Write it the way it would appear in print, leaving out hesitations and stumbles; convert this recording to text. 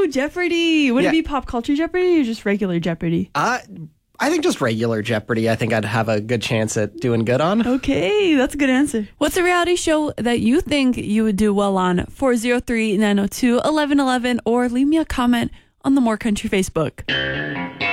Jeopardy! Would it be Pop Culture Jeopardy or just regular Jeopardy? I think just regular Jeopardy. I think I'd have a good chance at doing good on. Okay, that's a good answer. What's a reality show that you think you would do well on? 403-902-1111 or leave me a comment on the More Country Facebook.